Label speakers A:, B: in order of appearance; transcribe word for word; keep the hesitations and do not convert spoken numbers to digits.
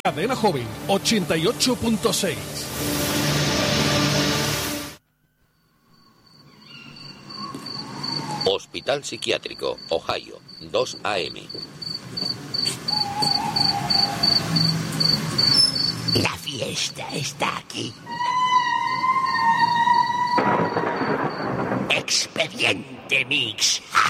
A: Cadena Joven ochenta y ocho punto seis.
B: Hospital Psiquiátrico, Ohio, dos a eme.
C: La fiesta está aquí. Expediente Mix.